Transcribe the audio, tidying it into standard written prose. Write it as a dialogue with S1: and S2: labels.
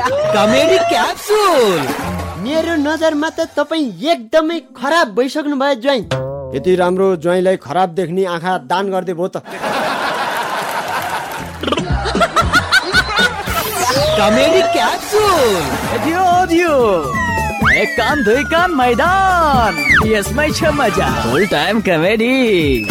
S1: Comedy capsule.
S2: मेरो नजरमा त तपाईँ एकदमै खराब भइसक्नु भयो ज्वाइँ। यति राम्रो ज्वाइँलाई खराब देख्ने आँखा दान गर्दै भयो त।
S1: Comedy capsule.
S3: एक कान दुई कान मैदान, यसमै छ मजा। फुल टाइम कमेडी।